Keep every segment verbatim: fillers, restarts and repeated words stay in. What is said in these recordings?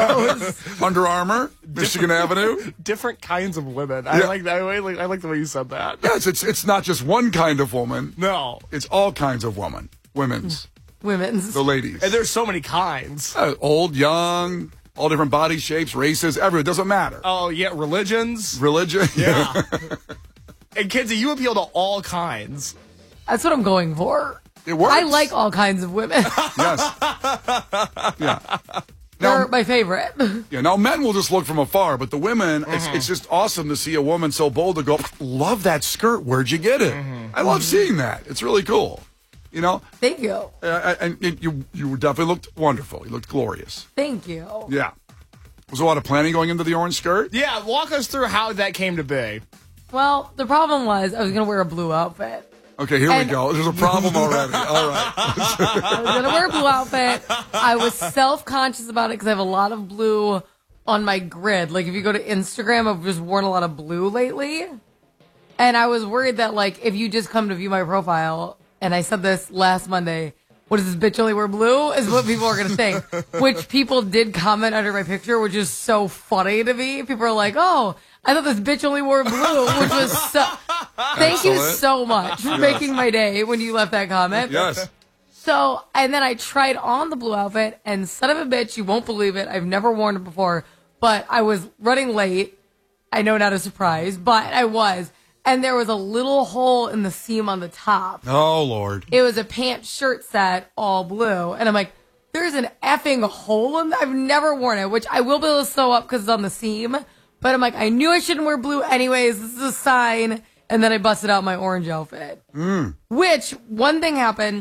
Gross. Under Armour, Michigan Avenue. Different kinds of women. I Yeah. like that. I like, I like the way you said that. Yes, it's it's not just one kind of woman. No. It's all kinds of women. Women's. Women's. The ladies. And there's so many kinds. Uh, old, young, all different body shapes, races, everything. It doesn't matter. Oh, yeah, religions. Religion. Yeah. And Kinsey, you appeal to all kinds. That's what I'm going for. It works. I like all kinds of women. Yes. Yeah. They're Now, my favorite. yeah, now men will just look from afar, but the women, Mm-hmm. it's, it's just awesome to see a woman so bold to go, love that skirt. Where'd you get it? Mm-hmm. I love seeing that. It's really cool. You know? Thank you. Uh, and and you you definitely looked wonderful. You looked glorious. Thank you. Yeah. Was there a lot of planning going into the orange skirt? Yeah, walk us through how that came to be. Well, the problem was I was going to wear a blue outfit. Okay, here And- we go. There's a problem already. All right. I was going to wear a blue outfit. I was self-conscious about it because I have a lot of blue on my grid. Like, if you go to Instagram, I've just worn a lot of blue lately. And I was worried that, like, if you just come to view my profile, and I said this last Monday, what does this bitch only wear blue? Is what people are going to think. Which people did comment under my picture, which is so funny to me. People are like, oh, I thought this bitch only wore blue, which was so... Thank you Excellent. so much for Yes. making my day when you left that comment. Yes. So, and then I tried on the blue outfit, and son of a bitch, you won't believe it. I've never worn it before, but I was running late. I know, not a surprise, but I was. And there was a little hole in the seam on the top. Oh, Lord. It was a pants shirt set, all blue. And I'm like, there's an effing hole in there. I've never worn it, which I will be able to sew up because it's on the seam. But I'm like, I knew I shouldn't wear blue anyways. This is a sign. And then I busted out my orange outfit. Mm. Which, one thing happened.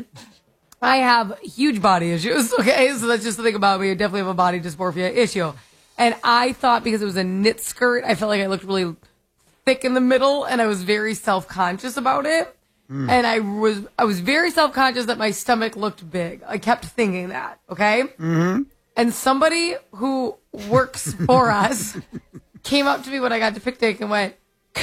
I have huge body issues, okay? So that's just the thing about me. I definitely have a body dysmorphia issue. And I thought because it was a knit skirt, I felt like I looked really thick in the middle, and I was very self-conscious about it. Mm. And I was I was very self-conscious that my stomach looked big. I kept thinking that, okay? Mm-hmm. And somebody who works for us came up to me when I got to picnic and went,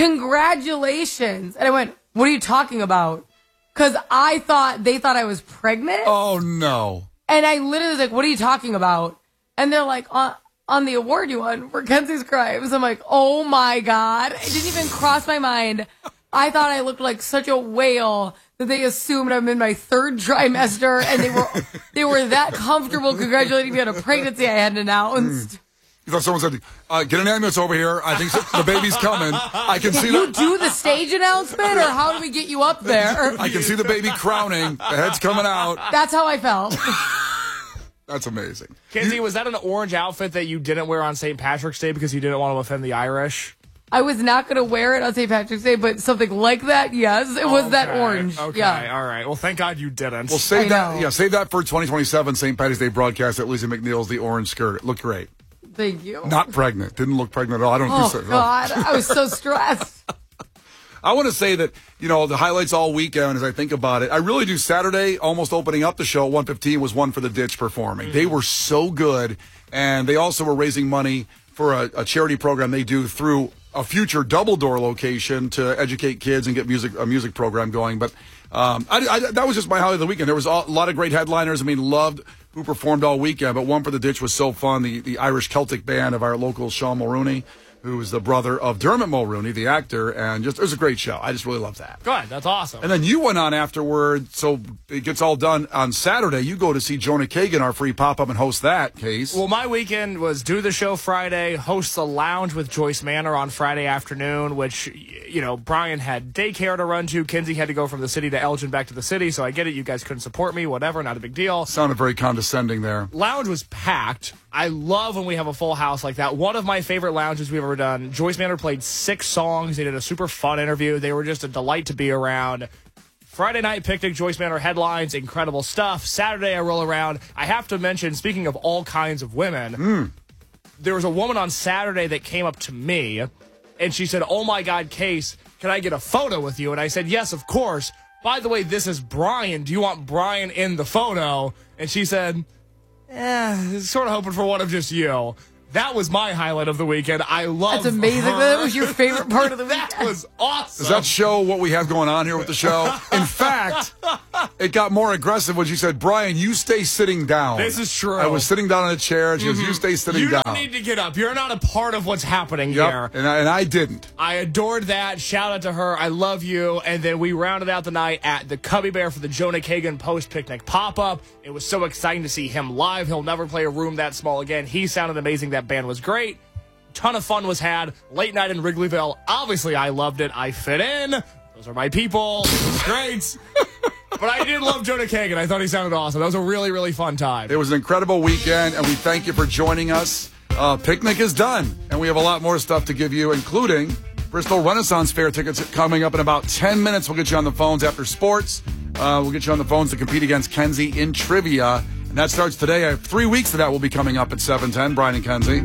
congratulations. And I went, what are you talking about? Because I thought, they thought I was pregnant. Oh, no. And I literally was like, what are you talking about? And they're like, on, on the award you won for Kenzie's Crimes. I'm like, oh my God. It didn't even cross my mind. I thought I looked like such a whale that they assumed I'm in my third trimester, and they were they were that comfortable congratulating me on a pregnancy I hadn't announced. Mm. You thought someone said, uh, get an ambulance over here. I think so, the baby's coming. I can see Did you the, do the stage announcement, or how do we get you up there? I can see the baby crowning. The head's coming out. That's how I felt. That's amazing. Kinsey, was that an orange outfit that you didn't wear on Saint Patrick's Day because you didn't want to offend the Irish? I was not going to wear it on Saint Patrick's Day, but something like that, yes. It was that Okay, orange. Okay, Yeah. all right. Well, thank God you didn't. Well, save I that. know. Yeah, save that for twenty twenty-seven Saint Patty's Day broadcast at Lisa McNeil's The Orange Skirt. It looked great. Thank you. Not pregnant. Didn't look pregnant at all. I don't Oh, think so. God. I was so stressed. I want to say that, you know, the highlights all weekend as I think about it. I really do. Saturday, almost opening up the show, one fifteen was One for the Ditch performing. Mm. They were so good. And they also were raising money for a, a charity program they do through a future Double Door location to educate kids and get music a music program going. But um, I, I, that was just my highlight of the weekend. There was a lot of great headliners. I mean, loved who performed all weekend. But One for the Ditch was so fun. The, the Irish Celtic band of our local Sean Mulrooney, who is the brother of Dermot Mulrooney, the actor, and just it was a great show. I just really loved that. Good, that's awesome. And then you went on afterward, so it gets all done on Saturday. You go to see Jonah Kagan, our free pop-up, and host that, Case. Well, my weekend was do the show Friday, host the lounge with Joyce Manor on Friday afternoon, which, you know, Brian had daycare to run to. Kinsey had to go from the city to Elgin back to the city, so I get it. You guys couldn't support me, whatever, not a big deal. Sounded very condescending there. Lounge was packed. I love when we have a full house like that. One of my favorite lounges we've ever done. Joyce Manor played six songs. They did a super fun interview. They were just a delight to be around. Friday night picnic, Joyce Manor headlines, incredible stuff. Saturday I roll around. I have to mention, speaking of all kinds of women, mm. there was a woman on Saturday that came up to me, and she said, oh my God, Case, can I get a photo with you? And I said, yes, of course. By the way, this is Brian. Do you want Brian in the photo? And she said, eh, sort of hoping for one of just you. That was my highlight of the weekend. I love That's amazing. her. That was your favorite part of the weekend. That was awesome. Does that show what we have going on here with the show? In fact, it got more aggressive when she said, Brian, you stay sitting down. This is true. I was sitting down in a chair, and she mm-hmm. goes, you stay sitting you down. You don't need to get up. You're not a part of what's happening yep. here. And I, and I didn't. I adored that. Shout out to her. I love you. And then we rounded out the night at the Cubby Bear for the Jonah Kagan post-picnic pop-up. It was so exciting to see him live. He'll never play a room that small again. He sounded amazing. That band was great. Ton of fun was had. Late night in Wrigleyville. Obviously, I loved it. I fit in. Those are my people. It was great. But I did love Jonah Kagan. I thought he sounded awesome. That was a really, really fun time. It was an incredible weekend, and we thank you for joining us. Uh, picnic is done, and we have a lot more stuff to give you, including Bristol Renaissance Fair tickets coming up in about ten minutes. We'll get you on the phones after sports. Uh, we'll get you on the phones to compete against Kenzie in trivia. And that starts today. I have three weeks of that will be coming up at seven ten, Brian and Kenzie.